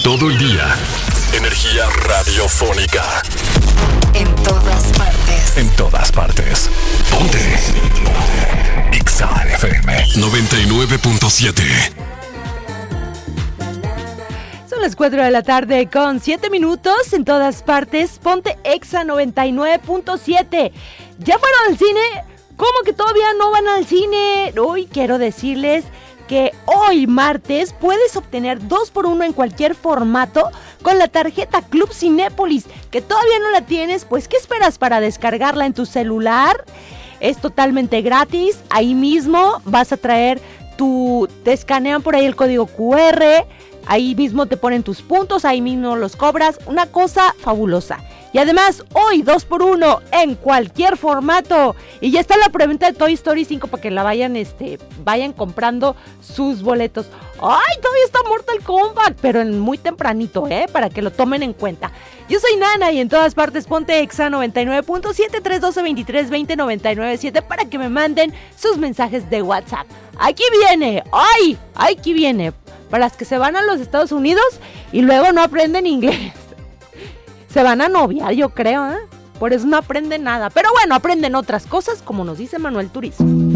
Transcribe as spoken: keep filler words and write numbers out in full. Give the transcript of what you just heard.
Todo el día. Energía radiofónica. En todas partes. En todas partes. Ponte. Ponte. Exa F M noventa y nueve punto siete. Son las cuatro de la tarde con siete minutos. En todas partes. Ponte Exa noventa y nueve punto siete. ¿Ya fueron al cine? ¿Cómo que todavía no van al cine? Hoy quiero decirles que hoy martes puedes obtener dos por uno en cualquier formato con la tarjeta Club Cinépolis. ¿Que todavía no la tienes? Pues ¿qué esperas para descargarla en tu celular? Es totalmente gratis. Ahí mismo vas a traer tu... Te escanean por ahí el código cu erre. Ahí mismo te ponen tus puntos, ahí mismo los cobras. Una cosa fabulosa. Y además, hoy dos por uno en cualquier formato. Y ya está la preventa de Toy Story cinco para que la vayan, este, vayan comprando sus boletos. ¡Ay, todavía está Mortal Kombat! Pero en muy tempranito, ¿eh? Para que lo tomen en cuenta. Yo soy Nana y en todas partes ponte Exa noventa y nueve punto siete, tres uno dos, veintitrés veinte, noventa y nueve siete para que me manden sus mensajes de WhatsApp. Aquí viene, ¡ay! Aquí viene. Para las que se van a los Estados Unidos y luego no aprenden inglés. Se van a noviar, yo creo, ¿eh? Por eso no aprenden nada. Pero bueno, aprenden otras cosas, como nos dice Manuel Turizo.